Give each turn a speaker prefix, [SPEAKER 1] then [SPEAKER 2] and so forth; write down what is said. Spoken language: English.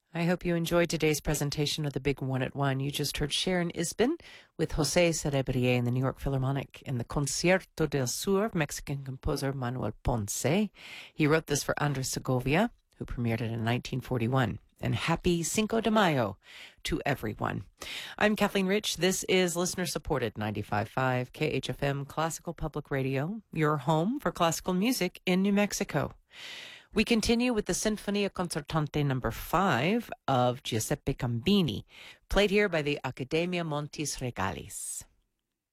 [SPEAKER 1] I hope you enjoyed today's presentation of the Big One at One. You just heard Sharon Isbin with Jose Cerebrier in the New York Philharmonic in the Concierto del Sur, Mexican composer Manuel Ponce. He wrote this for Andres Segovia, who premiered it in 1941. And happy Cinco de Mayo to everyone. I'm Kathleen Rich. This is listener-supported 95.5 KHFM Classical Public Radio, your home for classical music in New Mexico. We continue with the Sinfonia Concertante No. 5 of Giuseppe Cambini, played here by the Accademia Montis Regalis.